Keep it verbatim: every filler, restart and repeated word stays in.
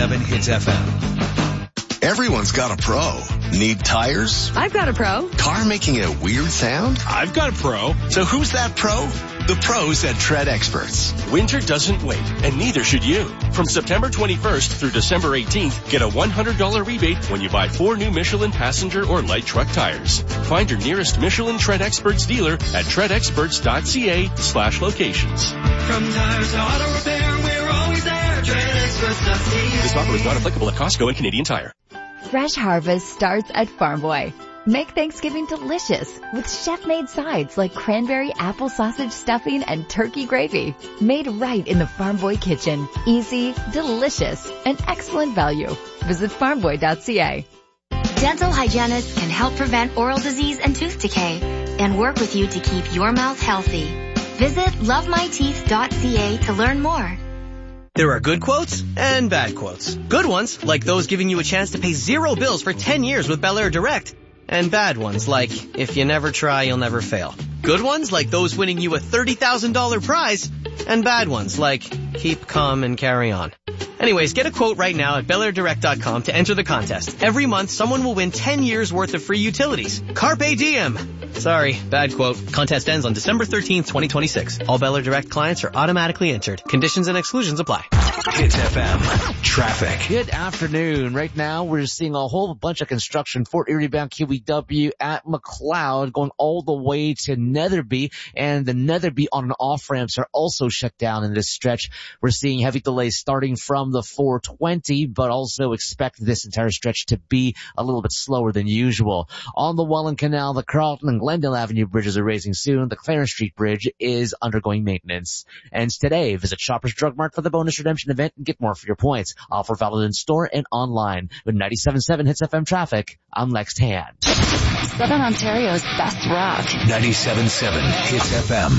seven Hits F M. Everyone's got a pro. Need tires? I've got a pro. Car making a weird sound? I've got a pro. So who's that pro? The pros at Tread Experts. Winter doesn't wait, and neither should you. From September twenty-first through December eighteenth, get a one hundred dollars rebate when you buy four new Michelin passenger or light truck tires. Find your nearest Michelin Tread Experts dealer at treadexperts.ca slash locations. From tires to auto repair, we're always there. tread experts dot c a. This offer is not applicable at Costco and Canadian Tire. Fresh harvest starts at Farm Boy. Make Thanksgiving delicious with chef-made sides like cranberry apple sausage stuffing and turkey gravy. Made right in the Farm Boy kitchen. Easy, delicious, and excellent value. Visit farm boy dot c a. Dental hygienists can help prevent oral disease and tooth decay and work with you to keep your mouth healthy. Visit love my teeth dot c a to learn more. There are good quotes and bad quotes. Good ones, like those giving you a chance to pay zero bills for ten years with Bel Air Direct. And bad ones, like, if you never try, you'll never fail. Good ones, like those winning you a thirty thousand dollars prize. And bad ones, like, keep calm and carry on. Anyways, get a quote right now at bel air direct dot com to enter the contest. Every month, someone will win ten years worth of free utilities. Carpe diem. Sorry, bad quote. Contest ends on December thirteenth, twenty twenty-six. All Bel Air Direct clients are automatically entered. Conditions and exclusions apply. Hits F M. Traffic. Good afternoon. Right now, we're seeing a whole bunch of construction. Fort Erie bound Q E W at McLeod going all the way to Netherby. And the Netherby on and off ramps are also shut down in this stretch. We're seeing heavy delays starting from the four twenty, but also expect this entire stretch to be a little bit slower than usual. On the Welland Canal, the Carlton and Glendale Avenue bridges are raising soon. The Clarence Street Bridge is undergoing maintenance. And today, visit Shoppers Drug Mart for the bonus redemption event and get more for your points. Offer valid in store and online. With ninety-seven point seven Hits F M traffic, I'm Lex Tan. Southern Ontario's best rock. ninety-seven point seven Hits F M.